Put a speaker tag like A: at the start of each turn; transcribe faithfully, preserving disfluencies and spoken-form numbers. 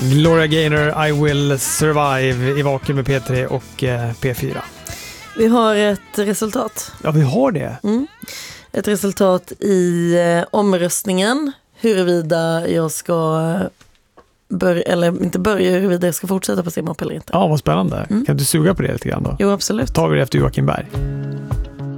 A: Gloria Gaynor, I Will Survive i Vakuum med P tre och eh, P fyra.
B: Vi har ett resultat.
A: Ja, vi har det.
B: Mm. Ett resultat i eh, omröstningen huruvida jag ska börja, eller inte börja, huruvida jag ska fortsätta på simhopp eller inte.
A: Ja, vad spännande.
B: Mm.
A: Kan du suga på det lite grann då?
B: Jo, absolut.
A: Tar vi det efter Joakim Berg.